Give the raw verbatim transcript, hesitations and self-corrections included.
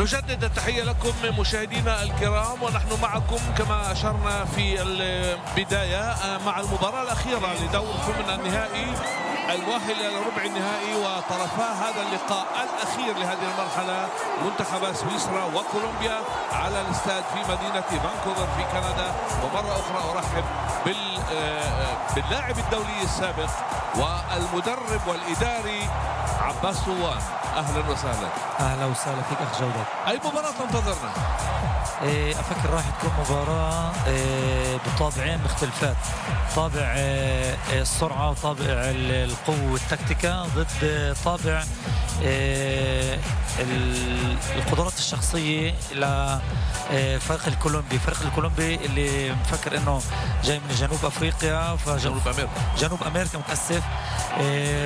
نجدد التحية لكم مشاهدينا الكرام، ونحن معكم كما أشرنا في البداية مع المباراة الأخيرة لدور ثمن النهائي المؤهل إلى ربع النهائي، وطرفا هذا اللقاء الأخير لهذه المرحلة منتخب سويسرا وكولومبيا على الاستاد في مدينة فانكوفر في كندا. ومرة أخرى أرحب باللاعب الدولي السابق والمدرب والإداري عباس صوان. أهلا وسهلا. أهلا وسهلا فيك أخ جودة. أي مباراة تنتظرنا؟ إيه أفكر راح تكون مباراة إيه بطابعين مختلفات، طابع إيه السرعة وطابع القوة والتكتيكا ضد طابع إيه القدرات الشخصية لفريق الكولومبي. فريق الكولومبي اللي مفكر إنه جاي من جنوب أفريقيا، جنوب أمريكا جنوب أمريكا متأسف. إيه